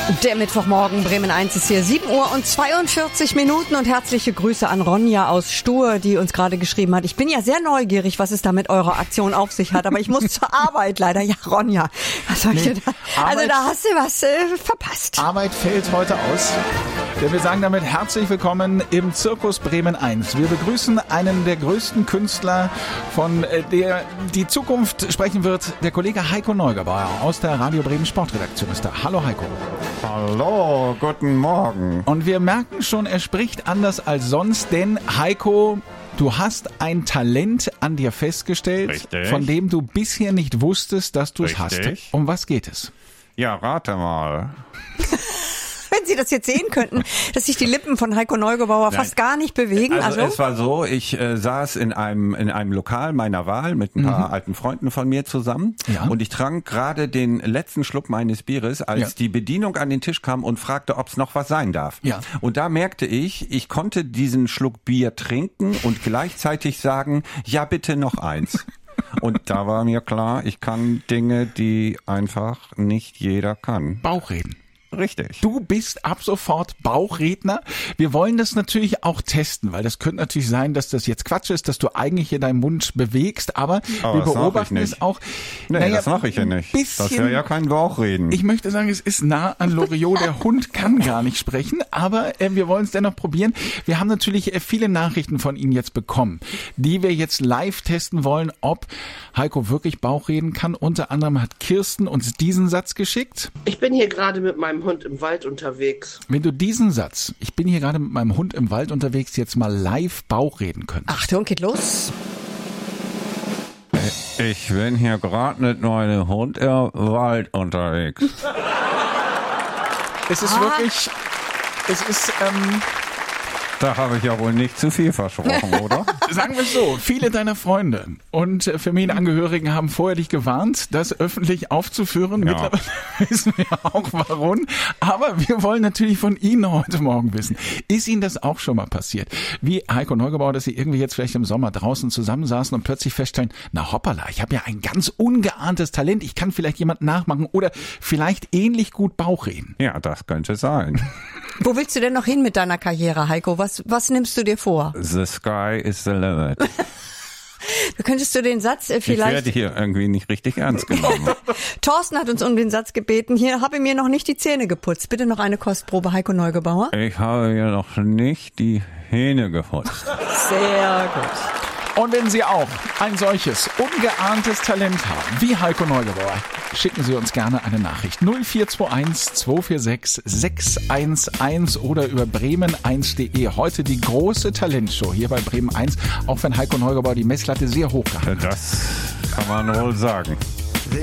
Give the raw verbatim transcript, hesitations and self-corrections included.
Der Mittwochmorgen, Bremen eins ist hier, sieben Uhr und zweiundvierzig Minuten und herzliche Grüße an Ronja aus Stur, die uns gerade geschrieben hat. Ich bin ja sehr neugierig, was es da mit eurer Aktion auf sich hat, aber ich muss zur Arbeit leider. Ja, Ronja, was soll ich Nee, denn da? Arbeit, Also da hast du was äh, verpasst. Arbeit fällt heute aus. Denn wir sagen damit herzlich willkommen im Zirkus Bremen eins. Wir begrüßen einen der größten Künstler, von der die Zukunft sprechen wird. Der Kollege Heiko Neugebauer aus der Radio Bremen Sportredaktion ist da. Hallo Heiko. Hallo, guten Morgen. Und wir merken schon, er spricht anders als sonst, denn Heiko, du hast ein Talent an dir festgestellt, Richtig. von dem du bisher nicht wusstest, dass du es hast. Richtig. Um was geht es? Ja, rate mal. Wenn Sie das jetzt sehen könnten, dass sich die Lippen von Heiko Neugebauer fast gar nicht bewegen. Also, Also, es war so, ich äh, saß in einem in einem Lokal meiner Wahl mit ein paar Mhm. alten Freunden von mir zusammen Ja. und ich trank gerade den letzten Schluck meines Bieres, als Ja. die Bedienung an den Tisch kam und fragte, ob es noch was sein darf. Ja. Und da merkte ich, ich konnte diesen Schluck Bier trinken und gleichzeitig sagen, ja bitte noch eins. Und da war mir klar, ich kann Dinge, die einfach nicht jeder kann. Bauchreden. Richtig. Du bist ab sofort Bauchredner. Wir wollen das natürlich auch testen, weil das könnte natürlich sein, dass das jetzt Quatsch ist, dass du eigentlich hier deinen Mund bewegst, aber, Aber wir das mach beobachten ich nicht. es auch. Nee, Naja, das mache ich ja nicht. Bisschen, Das wäre ja kein Bauchreden. Ich möchte sagen, es ist nah an Loriot. Der Hund kann gar nicht sprechen, aber äh, wir wollen es dennoch probieren. Wir haben natürlich äh, viele Nachrichten von Ihnen jetzt bekommen, die wir jetzt live testen wollen, ob Heiko wirklich Bauchreden kann. Unter anderem hat Kirsten uns diesen Satz geschickt. Ich bin hier gerade mit meinem Hund im Wald unterwegs. Wenn du diesen Satz, ich bin hier gerade mit meinem Hund im Wald unterwegs, jetzt mal live Bauchreden könntest. Achtung, geht los. Ich bin hier gerade mit meinem Hund im Wald unterwegs. Es ist Ah. wirklich, es ist, ähm, Da habe ich ja wohl nicht zu viel versprochen, oder? sagen wir es so, viele deiner Freunde und äh, Familienangehörigen haben vorher dich gewarnt, das öffentlich aufzuführen. Ja. Mittlerweile wissen wir auch warum. Aber wir wollen natürlich von Ihnen heute Morgen wissen, ist Ihnen das auch schon mal passiert? Wie Heiko Neugebauer, dass Sie irgendwie jetzt vielleicht im Sommer draußen zusammensaßen und plötzlich feststellen, na hoppala, ich habe ja ein ganz ungeahntes Talent, ich kann vielleicht jemanden nachmachen oder vielleicht ähnlich gut Bauchreden. Ja, das könnte sein. Wo willst du denn noch hin mit deiner Karriere, Heiko? Was, was nimmst du dir vor? The sky is the limit. Könntest du den Satz äh, Ich werde vielleicht... hier irgendwie nicht richtig ernst genommen. Thorsten hat uns um den Satz gebeten. Hier habe mir noch nicht die Zähne geputzt. Bitte noch eine Kostprobe, Heiko Neugebauer. Ich habe ja noch nicht die Hähne geputzt. Sehr gut. Und wenn Sie auch ein solches ungeahntes Talent haben, wie Heiko Neugebauer, schicken Sie uns gerne eine Nachricht. null vier zwei eins zwei vier sechs sechs eins eins oder über bremen eins punkt de. Heute die große Talentshow hier bei Bremen eins, auch wenn Heiko Neugebauer die Messlatte sehr hoch gehalten hat. Das kann man wohl sagen.